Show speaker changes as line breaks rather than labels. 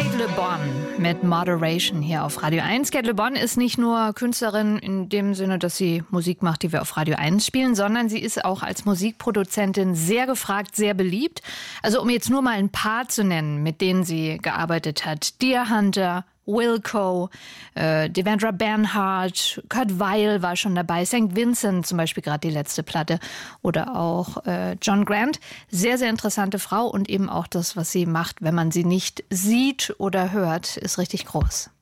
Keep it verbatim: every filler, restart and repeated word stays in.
Kate Le Bon mit Moderation hier auf Radio eins. Kate Le Bon ist nicht nur Künstlerin in dem Sinne, dass sie Musik macht, die wir auf Radio eins spielen, sondern sie ist auch als Musikproduzentin sehr gefragt, sehr beliebt. Also um jetzt nur mal ein paar zu nennen, mit denen sie gearbeitet hat. Deer Hunter, Wilco, äh, Devendra Banhart, Kurt Weill war schon dabei, Sankt Vincent zum Beispiel gerade die letzte Platte oder auch äh, John Grant. Sehr, sehr interessante Frau und eben auch das, was sie macht, wenn man sie nicht sieht oder hört, ist richtig groß.